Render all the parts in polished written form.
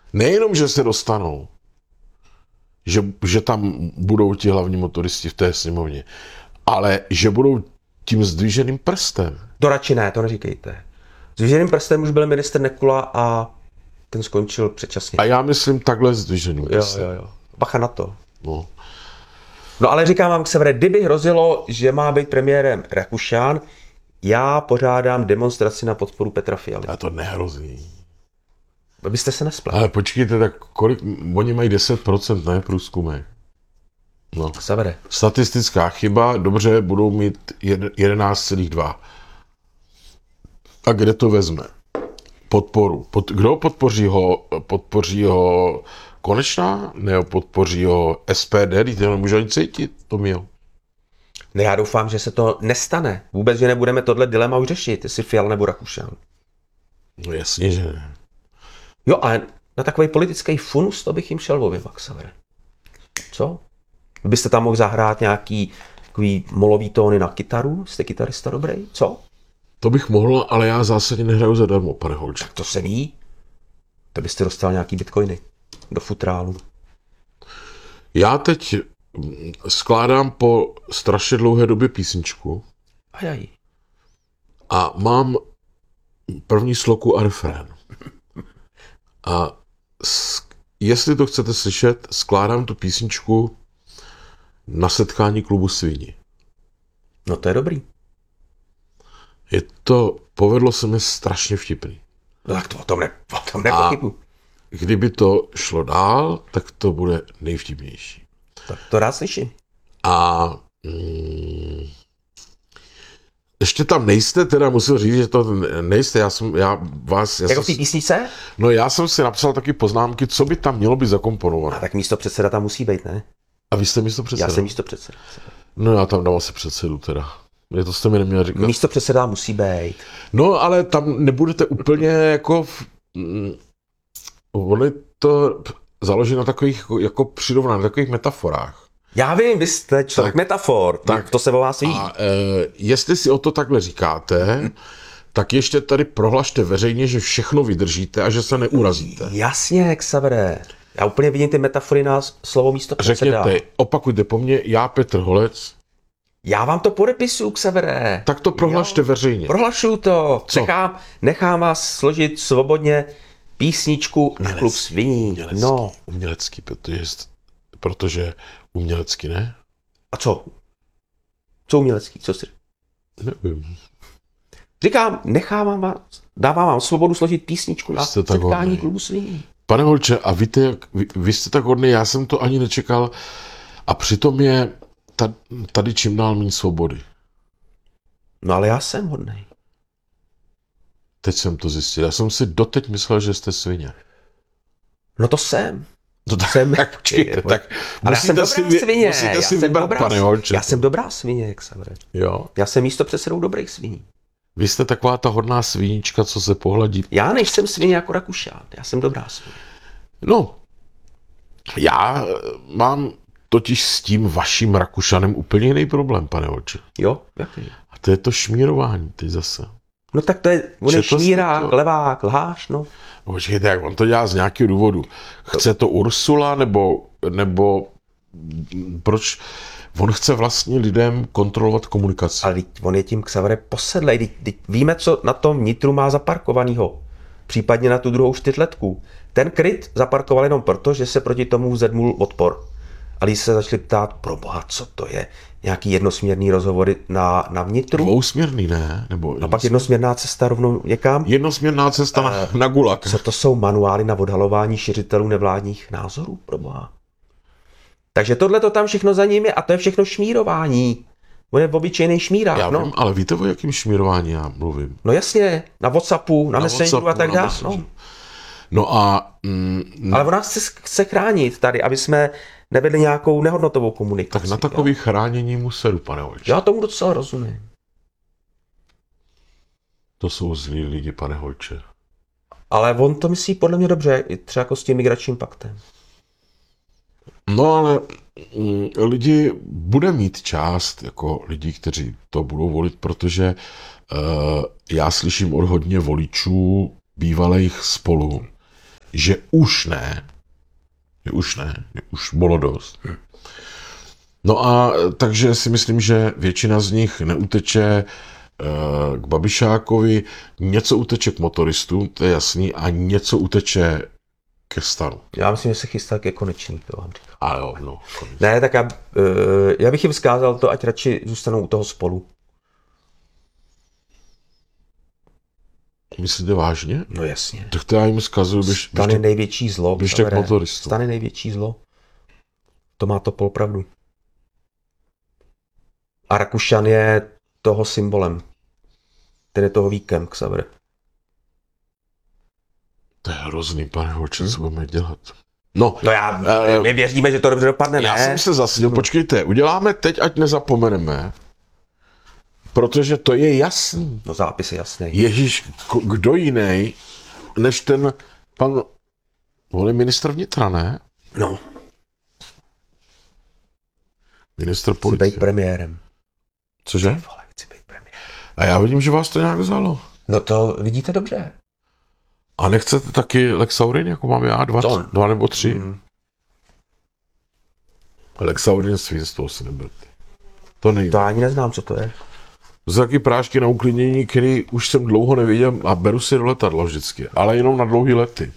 Nejenom, že se dostanou, že tam budou ti hlavní motoristi v té sněmovně, ale že budou tím zdviženým prstem. To radši ne, to neříkejte. Zdviženým prstem už byl ministr Nekula a ten skončil předčasně. A já myslím takhle zdviženým prstem. Jo. Bacha na to. No ale říkám vám, Xavere, kdyby hrozilo, že má být premiérem Rakušan, já pořádám demonstraci na podporu Petra Fialy. A to nehrozí. Byste se nesplet. Ale počkejte, tak kolik, oni mají 10%, ne, průzkumy. No. Xavere. Statistická chyba, dobře, budou mít 11,2. A kde to vezme? Podporu. Kdo podpoří ho Konečná? Nebo podpoří ho SPD? Teď to nemůže ani cítit, to měl. No já doufám, že se to nestane. Vůbec, že nebudeme tohle dilema už řešit, jestli Fiala nebo Rakušan. No jasně, že ne. Jo, ale na takový politický funus to bych jim šel obyva, Xavere. Co? Byste tam mohl zahrát nějaký takový molový tóny na kytaru? Jste kytarista dobrý? Co? To bych mohl, ale já zásadně nehraju zadarmo, pane Holče. Tak to se ví. To byste dostal nějaký bitcoiny do futrálu. Já teď skládám po strašně dlouhé době písničku. Ajaj. A mám první sloku a refrén. A jestli to chcete slyšet, skládám tu písničku na setkání klubu Svíni. No to je dobrý. Povedlo se mi strašně vtipný. No tak to o tom nepochybuji. Kdyby to šlo dál, tak to bude nejvtipnější. Tak to rád slyším. A ještě tam nejste, teda musím říct, že to nejste, Jako v té písničce? No já jsem si napsal taky poznámky, co by tam mělo být zakomponované. A tak místopředseda tam musí být, ne? A vy jste místopředseda? Já jsem místopředseda. No já tam dám asi předsedu teda. To jste mi neměl říkat. Místopředseda musí být. No ale tam nebudete úplně jako... On je to založí na takových, jako přirovnání, na takových metaforách. Já vím, vy jste člověk metafor, tak to se o vás ví. A jestli si o to takhle říkáte, tak ještě tady prohlašte veřejně, že všechno vydržíte a že se neurazíte. Jasně, Xavere. Já úplně vidím ty metafory na slovo místopředseda. Řekněte, opakujte po mně, já Petr Holec. Já vám to podepisuju, Xavere. Tak to prohlašte veřejně. Prohlašuju to. Co? Nechám vás složit svobodně písničku na klub Sviní. No. Umělecký, protože umělecky ne? A co? Co umělecký? Co si? Nevím. Říkám, dávám vám svobodu složit písničku na setkání klubu Sviní. Pane Holče, a víte, vy jste tak hodný, já jsem to ani nečekal a přitom je tady čím dál méně svobody. No ale já jsem hodnej. Teď jsem to zjistil. Já jsem si doteď myslel, že jste svině. No to jsem. No tak, jsem. tak ale já jsem dobrá svině. Musíte si vybrat, pane Holče. Já jsem dobrá svině, jak se vede. Jo. Já jsem místopředsedou dobrých sviní. Vy jste taková ta hodná svínička, co se pohladí. Já nejsem svině jako Rakušan. Já jsem dobrá svině. No, já mám totiž s tím vaším Rakušanem úplně jiný problém, pane Holče. Jo? Jaký? A to je to šmírování teď zase. No tak to je, on je šmírák, levák, lhář, no. Počkejte, jak on to dělá z nějakého důvodu. Chce to Ursula, nebo proč? On chce vlastně lidem kontrolovat komunikaci. Ale on je tím Xavere posedlej. Víme, co na tom vnitru má zaparkovanýho. Případně na tu druhou čtyřletku. Ten kryt zaparkoval jenom proto, že se proti tomu vzedmul odpor. A lidi se začali ptát, proboha, co to je? Nějaký jednosměrný rozhovory na vnitru? Dvousměrný, ne? A pak jednosměrná cesta rovnou někam? Jednosměrná cesta na gulag. Co to jsou manuály na odhalování šiřitelů nevládních názorů, proboha? Takže tohle to tam všechno za ním je a to je všechno šmírování. On je obyčejný šmírák, já vím, ale víte, o jakým šmírování já mluvím? No jasně, na WhatsAppu, na Messengeru a tak dále. No a... Ale ona chce chránit tady, aby jsme nevedli nějakou nehodnotovou komunikaci. Tak na takový chránění mu sedu, pane Holče. Já tomu docela rozumím. To jsou zlí lidi, pane Holče. Ale on to myslí podle mě dobře, třeba jako s tím migračním paktem. No ale lidi bude mít část jako lidí, kteří to budou volit, protože já slyším od hodně voličů bývalých Spolu, že už ne, že už bylo dost. No a takže si myslím, že většina z nich neuteče k Babišákovi, něco uteče k motoristům, to je jasný, a něco uteče ke stanu. Já myslím, že se chystá ke Konečný, to vám říkám. A jo, no. Ne, tak já bych jim vzkázal to, ať radši zůstanou u toho Spolu. Myslíte vážně? No jasně. Tak to já jim vzkazuju, Stan je největší zlo. běžte k motoristům. Stan je největší zlo. To má to polpravdu. A Rakušan je toho symbolem. Ten je toho víkem, Xaver. To je hrozný, pane Holče, co budeme dělat? No, My věříme, že to dobře dopadne, ne? já jsem se zasadil, počkejte, uděláme teď, ať nezapomeneme, protože to je jasný. No zápis je jasný. Ježíš, kdo jiný, než ten pan, on je ministr vnitra, ne? No, Ministr chci policie. být premiérem. Cože? Vole, chci být premiérem. A já vidím, že vás to nějak vzalo. No to vidíte dobře. A nechcete taky Lex Aurin, jako mám já, dva nebo tři? Lex Aurin svinstvo si neberte. To nejde. To ani neznám, co to je. To jsou taky prášky na uklidnění, který už jsem dlouho neviděl a beru si do letadla vždycky, ale jenom na dlouhý lety.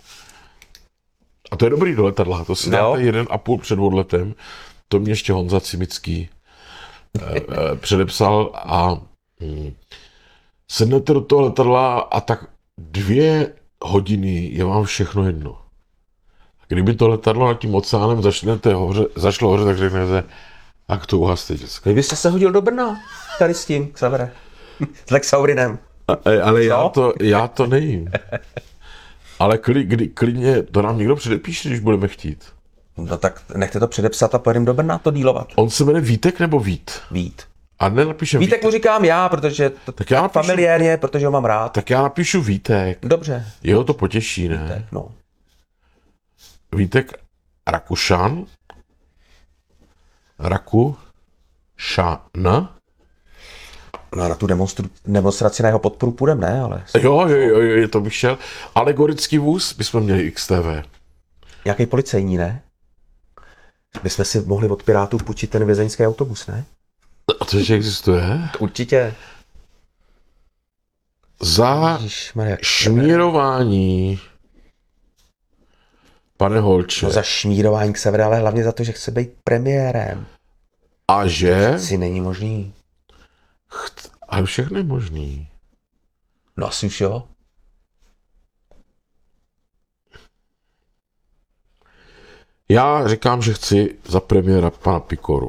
A to je dobrý do letadla, to si dáte 1,5 před odletem, to mě ještě Honza Cimický předepsal a sednete do toho letadla a tak 2 hodiny je vám všechno jedno. Kdyby to letadlo nad tím oceánem zašlo hoře, tak řeknete, jak to uhaste děcka. Vy byste se hodil do Brna, tady s tím, Xavere. S Lex Aurinem. Ale já to nejím. Ale klidně to nám někdo předepíše, když budeme chtít. No tak nechte to předepsat a pojedeme do Brna to dílovat. On se jmenuje Vítek nebo Vít? Vít. A nenapíšem Vítek mu říkám já, protože to Tak já napíšu, familiárně, protože ho mám rád. tak já napíšu Vítek. Dobře. Jeho to potěší, ne? Tak, no. Vítek Rakušan. Rakušan. No, na tu demonstraci na jeho podporu půjdem, ne? Ale Jo, to bych šel. Alegorický vůz bychom měli XTV. nějaký policejní, ne? My jsme si mohli od Pirátů půjčit ten vězeňský autobus, ne? A to ještě existuje? Určitě. Za Ježišmarja. šmírování, pane Holče, No za šmírování k severu, ale hlavně za to, že chce být premiérem. a že... Si není možný. Ale všechno je možný. No asi už jo. Já říkám, že chci za premiéra pana Pikoru.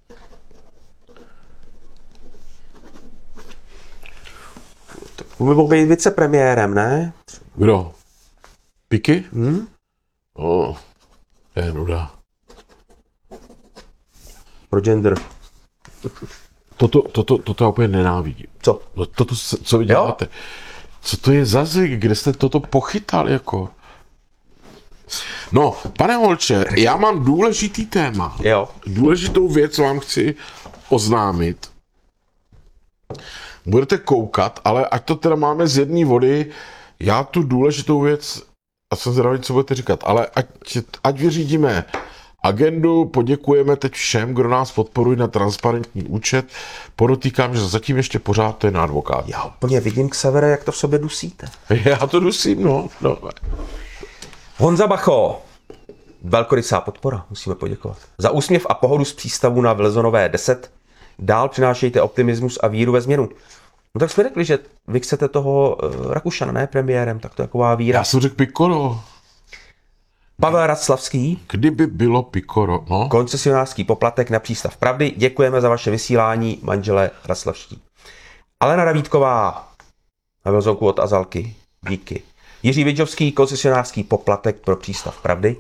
On by mohl být vicepremiérem, ne? Kdo? Piky? O, to je nuda. Pro gender. Toto já úplně nenávidím. Co? No toto, co vy děláte? Co to je za zvyk? Kde jste toto pochytal, jako? No, pane Holče, já mám důležitý téma. Jo. Důležitou věc vám chci oznámit. Budete koukat, ale ať to teda máme z jedné vody, já tu důležitou věc, a jsem zvědavý, co budete říkat, ale ať vyřídíme agendu, poděkujeme teď všem, kdo nás podporují na transparentní účet. Podotýkám, že zatím ještě pořád to je na advokát. Já úplně vidím, Xavere, jak to v sobě dusíte. Já to dusím, no. Honza Bacho. Velkorysá podpora, musíme poděkovat. Za úsměv a pohodu z přístavu na Vlezonové 10 dál přinášejte optimismus a víru ve změnu. No tak jsme řekli, že vy chcete toho Rakušana, ne premiérem, tak to je taková víra. Já jsem řekl Pikoro. Pavel Raclavský. Kdyby bylo Pikoro, no. Koncesionářský poplatek na přístav Pravdy. Děkujeme za vaše vysílání, manželé Raclavští. Alena Davídková. Na Velzonku od Azalky. Díky. Jiří Vidžovský, koncesionářský poplatek pro přístav Pravdy.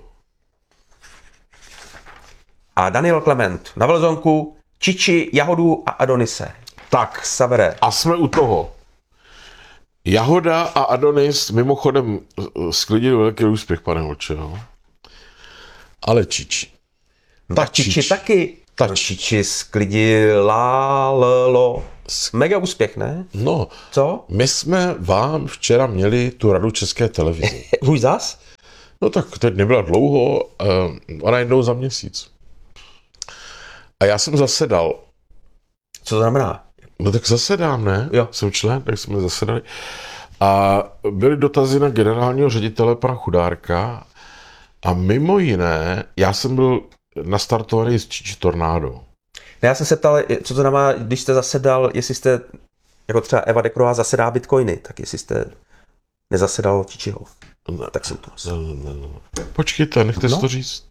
A Daniel Klement na Velzonku, Čiči, Jahodu a Adonise. Tak, Xavere. a jsme u toho. Jahoda a Adonis mimochodem sklidili velký úspěch, pane Holče, no. Ale Čiči. Tak Čiči taky. Ta Čiči sklidila lo. Mega úspěch, ne? No, Co? my jsme vám včera měli tu radu České televize. Už zas? No tak teď nebyla dlouho, ona jednou za měsíc. A já jsem zasedal. Co to znamená? No tak zasedám, ne? Jo. Jsem člen, tak jsme zasedali. A byly dotazy na generálního ředitele pana Chudárka a mimo jiné, já jsem byl nastartovaný z Čiči Tornádo. Já jsem se ptal, co to znamená, když jste zasedal, jestli jste, jako třeba Eva Dekrová zasedá bitcoiny, tak jestli jste nezasedal Čičiho. Ne, Tak jsem to ne. Počkejte, nechte si to říct.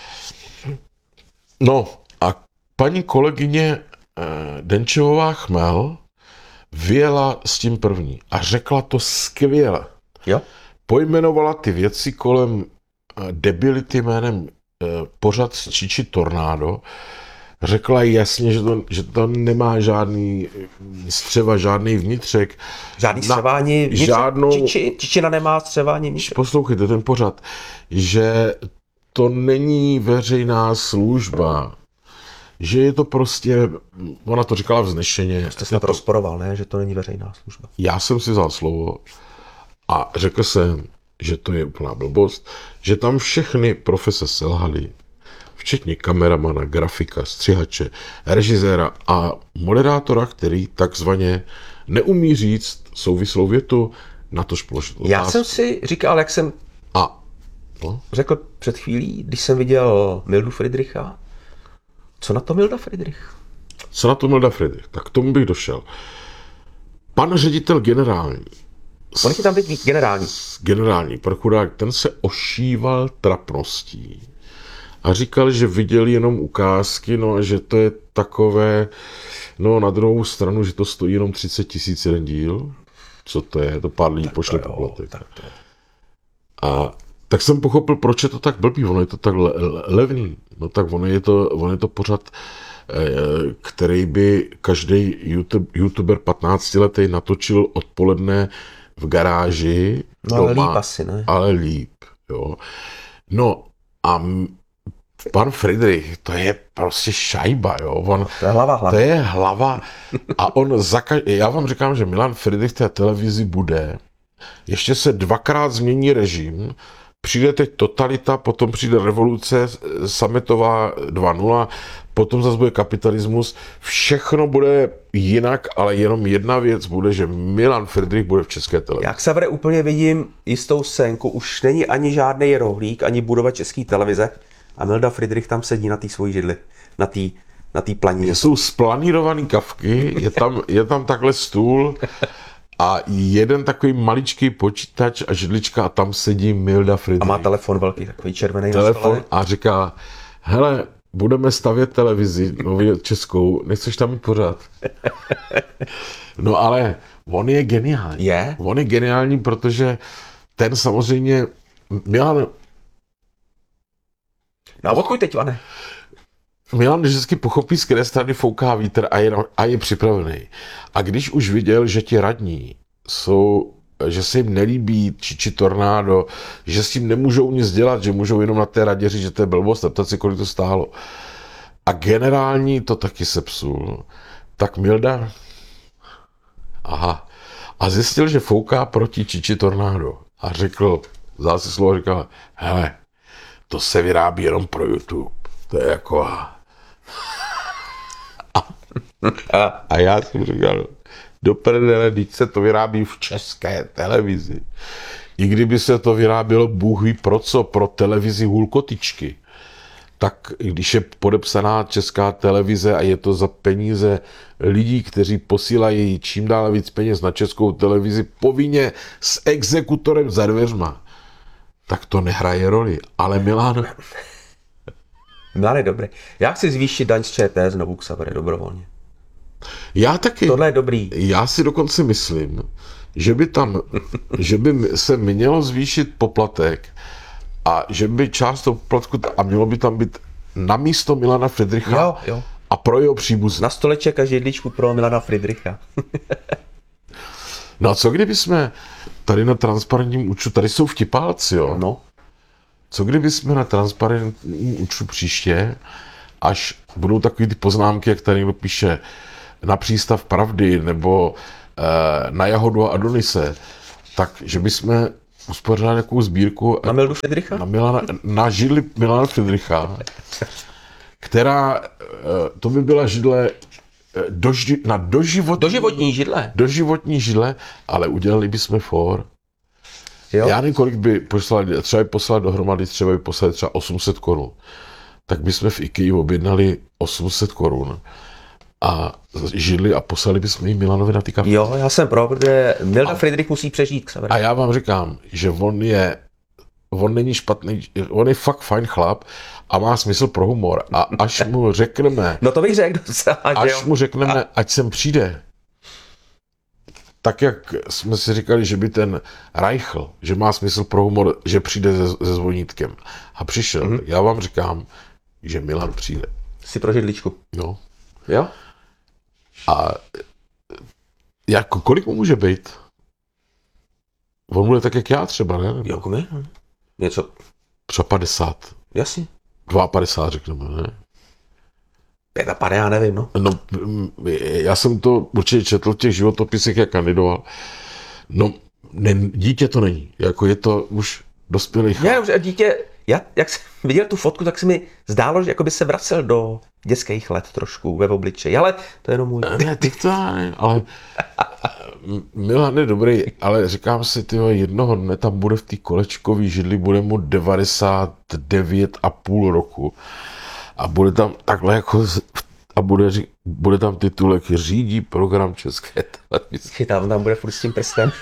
No a paní kolegyně Denčevová Chmel vyjela s tím první a řekla to skvěle. Jo? Pojmenovala ty věci kolem debility jménem pořad z Čiči Tornádo. Řekla jasně, že to nemá žádný střeva, žádný vnitřek. Žádný střevání vnitřek? Žádnou... Čičina nemá střevání vnitřek? Poslouchejte ten pořad, že to není veřejná služba, že je to prostě, ona to říkala vznešeně. Jste snad rozporoval, ne? Že to není veřejná služba. Já jsem si vzal slovo a řekl jsem, že to je úplná blbost, že tam všechny profese selhaly, včetně kameramana, grafika, střihače, režiséra a moderátora, který takzvaně neumí říct souvislou větu, na tož položit otázku. Já jsem si říkal, jak jsem řekl před chvílí, když jsem viděl Mildu Friedricha, co na to Milda Friedrich? Co na to Milda Friedrich? Tak k tomu bych došel. Pan ředitel generální. On je tam teď generální. Generální, pan Chudák, ten se ošíval trapností. A říkal, že viděl jenom ukázky, no a že to je takové, no na druhou stranu, že to stojí jenom 30 000 jeden díl. Co to je? To pár lidí pošle poplatek. A tak jsem pochopil, proč je to tak blbý, ono je to tak levný. No tak ono je to pořad, který by každý youtuber 15letý natočil odpoledne v garáži. No ale líp asi, ne? Ale líp, jo. No a pan Friedrich, to je prostě šajba, jo. To je hlava. To je hlava. A já vám říkám, že Milan Friedrich té televizi bude. Ještě se 2krát změní režim, přijde teď totalita, potom přijde revoluce, sametová 2.0, potom zase bude kapitalismus. Všechno bude jinak, ale jenom jedna věc bude, že Milan Friedrich bude v České televizi. Já Xavere úplně vidím jistou scénku, už není ani žádný rohlík, ani budova České televize a Milda Friedrich tam sedí na té svojí židli, na té planině. Jsou splanírovaný kavky, je tam takhle stůl a jeden takový maličký počítač a židlička a tam sedí Milda Friedrich. A má telefon velký, takový červený telefon na stole. A říká, hele, budeme stavět televizi nově českou, nechceš tam mít pořád? No ale on je geniální. Je? On je geniální, protože ten samozřejmě Milan... No a odkud teď, Vane? Milan vždycky pochopí, z které strany fouká vítr a je připravený. A když už viděl, že ti radní jsou, že se jim nelíbí Čiči Tornádo, že s tím nemůžou nic dělat, že můžou jenom na té radě říct, že to je blbost, zeptat si, kolik to stálo. A generální to taky sepsul. Tak Milda, a zjistil, že fouká proti Čiči Tornádo. A řekl, vzal si slovo a říkal, hele, to se vyrábí jenom pro YouTube. To je jako... A já jsem říkal, do prdele, když se to vyrábí v České televizi. I kdyby se to vyrábělo Bůh ví pro co, pro televizi Hulkotičky, tak když je podepsaná Česká televize a je to za peníze lidí, kteří posílají čím dále víc peněz na Českou televizi povinně s exekutorem za dveřma, tak to nehraje roli. Ale Milan je dobrý. Já chci zvýšit daň z ČT znovu, Xavere, dobrovolně. Já taky. Tohle je dobrý. Já si dokonce myslím, že by se mělo zvýšit poplatek a že by část toho poplatku, a mělo by tam být na místo Milana Friedricha Jo. a pro jeho příbuzné. Na stoleček a židličku pro Milana Friedricha. No a co kdyby jsme tady na transparentním účtu, tady jsou vtipálci, jo? No. Co kdyby jsme na transparentním účtu příště, až budou takový ty poznámky, jak tady někdo píše na přístav Pravdy nebo na Jahodu a Adonise, tak že bychom uspořádat takovou sbírku Na Mildu Friedricha? na židli Milana Friedricha, která, to by byla židle na Doživotní židle. doživotní židle, ale udělali bychom for. Jo? Já nevím, kolik by poslali, třeba by poslali dohromady, třeba by poslali třeba 800 korun. Tak bychom v IKEA objednali 800 korun a židli a poslali bychom jim Milanovi na ty kafe. Jo, já jsem pro, protože Milda Friedrich musí přežít. A já vám říkám, že on není špatný, on je fakt fajn chlap a má smysl pro humor. A až mu řekneme, No to bych řekl docela, že jo. mu řekneme, ať sem přijde, tak jak jsme si říkali, že by ten Reichl, že má smysl pro humor, že přijde se zvonítkem. A přišel. Já vám říkám, že Milan přijde. Si pro židličku. No. Jo? A jako, kolik mu může být? On bude tak, jak já třeba, ne? Nebo Jako my? Něco, třeba 50. jasně. 52 řekneme, ne? 55, já nevím, no. No, já jsem to určitě četl v těch životopisech, jak kandidoval. No, dítě to není. Jako je to už dospělý chlap. Já, dítě, jak jsem viděl tu fotku, tak se mi zdálo, že jako by se vracel do dětských let trošku ve obličeji, ale to je jenom můj. Ne, ty to ne, ale Milan je dobrý, ale říkám si, tyjo, jednoho dne tam bude v té kolečkové židli, bude mu 99,5 roku a bude tam takhle jako a bude tam titulek řídí program České televize. Tam bude furt s tím prstem.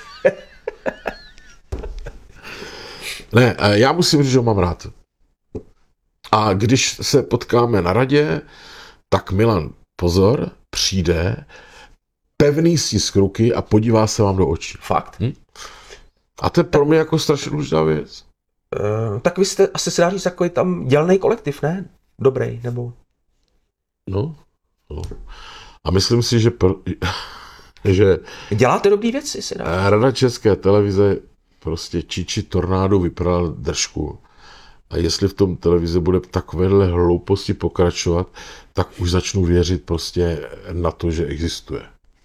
Ne, já musím říct, že ho mám rád. A když se potkáme na radě, tak Milan, pozor, přijde, pevný stisk ruky a podívá se vám do očí. Fakt? A to je pro mě jako strašně důležitá věc. Tak vy jste asi se dá říct takový tam dělnej kolektiv, ne? Dobrý, nebo? No. A myslím si, že Děláte dobrý věci, se dá. Rada České televize prostě Čiči Tornádu vypral držku. A jestli v tom televize bude takovéhle hlouposti pokračovat, tak už začnu věřit prostě na to, že existuje.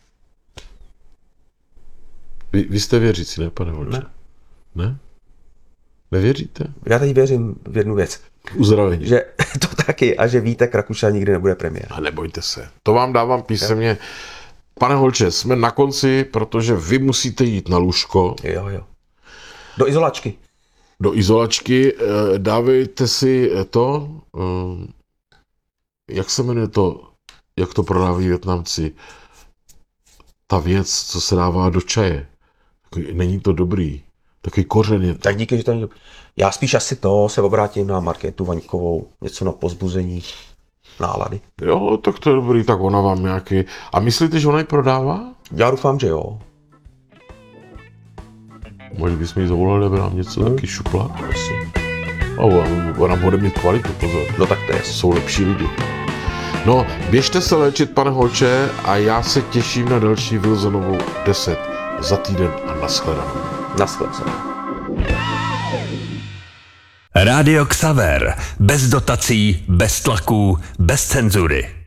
Vy jste věřící, ne, pane Holče? Ne? Nevěříte? Já teď věřím v jednu věc. Uzdravení. Že to taky a že Vítek Rakušan nikdy nebude premiér. A nebojte se. To vám dávám písemně. Pane Holče, jsme na konci, protože vy musíte jít na lůžko. Jo. Do izolačky. Do izolačky. Dávejte si to, jak se jmenuje to, jak to prodávají Vietnamci, ta věc, co se dává do čaje. Není to dobrý. Takový kořen je to. Tak díky, že to není. Já spíš asi to se obrátím na Markétu Vaňkovou, něco na pozbuzení nálady. Jo, tak to je dobrý, tak ona vám nějaký... A myslíte, že ona ji prodává? Já doufám, že jo. Možná bychom jí zavolali, aby nám něco taky šupla. Prosím. A ona bude mít kvalitu, pozor. No tak to je. Jsou lepší lidi. No, běžte se léčit, pane Holče, a já se těším na další Wilsonovu 10 za týden a nashledanou. Nashledanou. Rádio Xaver. Bez dotací, bez tlaků, bez cenzury.